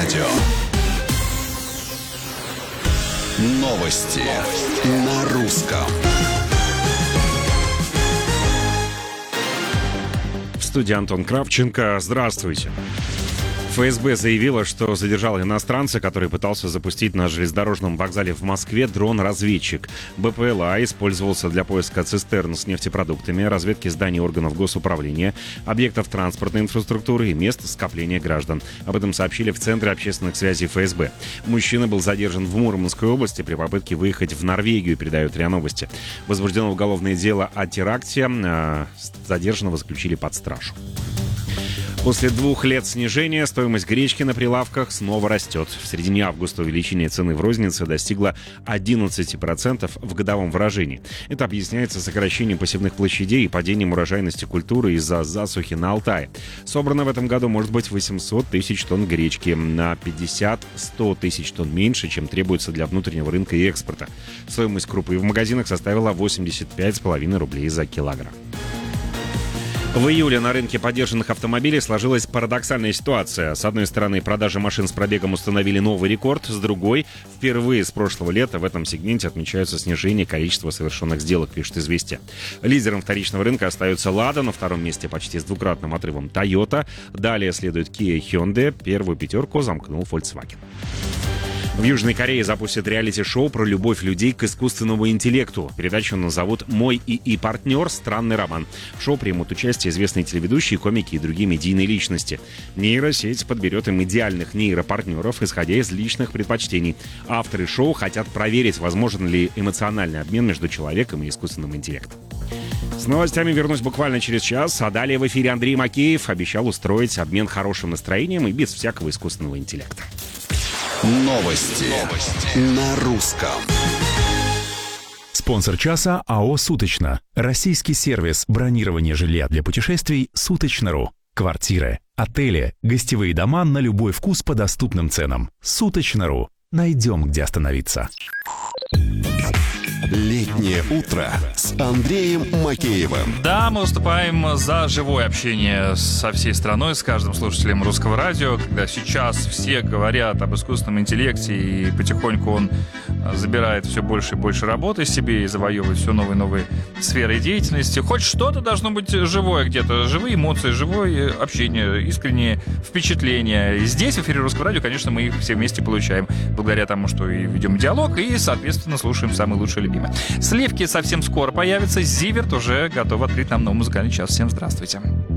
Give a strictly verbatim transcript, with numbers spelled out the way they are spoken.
радио. Новости на русском. В студии Антон Кравченко. Здравствуйте. ФСБ заявила, что задержал иностранца, который пытался запустить на железнодорожном вокзале в Москве дрон-разведчик. БПЛА использовался для поиска цистерн с нефтепродуктами, разведки зданий органов госуправления, объектов транспортной инфраструктуры и мест скопления граждан. Об этом сообщили в Центре общественных связей ФСБ. Мужчина был задержан в Мурманской области при попытке выехать в Норвегию, передают РИА Новости. Возбуждено уголовное дело о теракте. Задержанного заключили под стражу. После двух лет снижения стоимость гречки на прилавках снова растет. В середине августа увеличение цены в рознице достигло одиннадцать процентов в годовом выражении. Это объясняется сокращением посевных площадей и падением урожайности культуры из-за засухи на Алтае. Собрано в этом году может быть восемьсот тысяч тонн гречки, на пятьдесят-сто тысяч тонн меньше, чем требуется для внутреннего рынка и экспорта. Стоимость крупы в магазинах составила восемьдесят пять с половиной рублей за килограмм. В июле на рынке подержанных автомобилей сложилась парадоксальная ситуация. С одной стороны, продажи машин с пробегом установили новый рекорд, с другой, впервые с прошлого лета в этом сегменте отмечается снижение количества совершенных сделок, пишет «Известия». Лидером вторичного рынка остается «Лада», на втором месте почти с двукратным отрывом «Тойота». Далее следует Kia и Hyundai, первую пятерку замкнул Volkswagen. В Южной Корее запустят реалити-шоу про любовь людей к искусственному интеллекту. Передачу назовут «Мой ИИ партнер. Странный роман». В шоу примут участие известные телеведущие, комики и другие медийные личности. Нейросеть подберет им идеальных нейропартнеров, исходя из личных предпочтений. Авторы шоу хотят проверить, возможен ли эмоциональный обмен между человеком и искусственным интеллектом. С новостями вернусь буквально через час, а далее в эфире Андрей Макеев обещал устроить обмен хорошим настроением и без всякого искусственного интеллекта. Новости, Новости. На русском. Спонсор часа АО «Суточно». Российский сервис бронирования жилья для путешествий «Суточно.ру». Квартиры, отели, гостевые дома на любой вкус по доступным ценам. «Суточно.ру». Найдем, где остановиться. Летнее утро с Андреем Макеевым. Да, мы выступаем за живое общение со всей страной, с каждым слушателем русского радио, когда сейчас все говорят об искусственном интеллекте, и потихоньку он забирает все больше и больше работы себе и завоевывает все новые и новые сферы деятельности. Хоть что-то должно быть живое где-то, живые эмоции, живое общение, искренние впечатления. И здесь, в эфире русского радио, конечно, мы их все вместе получаем, благодаря тому, что и ведем диалог, и, соответственно, слушаем самые лучшие любимые. Сливки совсем скоро появятся. Зиверт уже готов открыть нам новый музыкальный час. Всем здравствуйте.